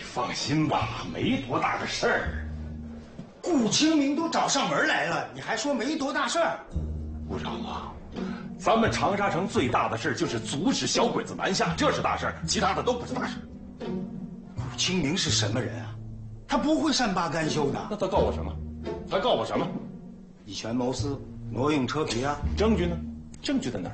放心吧，没多大的事儿。 顾清明都找上门来了，你还说没多大事儿？ 部长啊，咱们长沙城最大的事就是阻止小鬼子南下，这是大事儿，其他的都不是大事。 顾清明是什么人啊？他不会善罢甘休的。 那他告我什么？他告我什么？ 以权谋私，挪用车皮啊！ 证据呢？证据在哪儿？